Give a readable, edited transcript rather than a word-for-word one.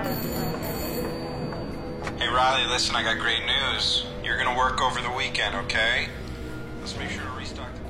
Hey, Riley, listen, I got great news. You're gonna work over the weekend, okay? Let's make sure to restock the